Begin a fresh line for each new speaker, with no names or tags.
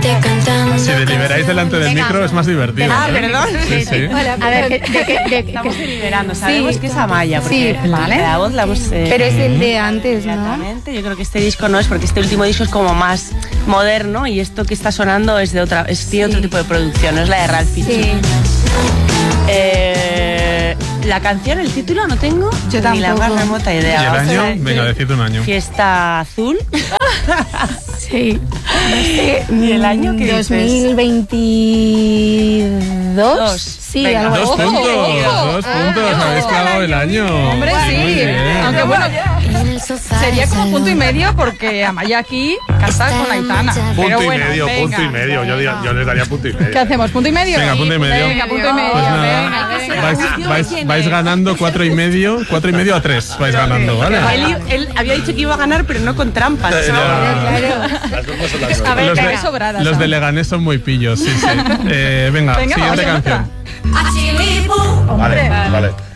Si deliberáis delante del micro es más divertido.
Ah, perdón.
Sí, sí.
Hola, a ver,
Estamos deliberando, sabemos que es Amaya, porque
sí, vale.
la voz la hemos...
Pero es el de antes, ¿no?
Exactamente, yo creo que este disco no es, porque este último disco es como más moderno y esto que está sonando es de otra, tiene otro tipo de producción, no es la de Ralph Fiennes.
Sí.
La canción, el título no tengo
Yo
ni la más
tampoco.
remota
¿Y
idea.
el
Vamos a
año?
ver.
Venga, decid un año.
Fiesta Azul.
Sí.
¿Y el año que
2022. Sí,
Venga.
algo
Dos
así.
puntos, habéis clavado el año.
Hombre,
Muy
sí.
bien.
Aunque bueno, sería como punto y medio porque Amaya aquí canta con Aitana. Pero bueno,
punto y
venga.
medio. Yo les daría punto y medio.
¿Qué hacemos? ¿Punto y medio?
Venga, punto y medio.
Venga, punto y medio.
Pues nada,
Venga.
vais ganando 4,5 a 3. Vais ganando, ¿vale?
Él había dicho que iba a ganar, pero no con trampas.
Las dos no son las
A ver,
Los
que
de,
hay sobradas.
los de Leganés son muy pillos, sí, sí. Venga,
Venga,
siguiente
vamos a
canción.
otra.
Vale.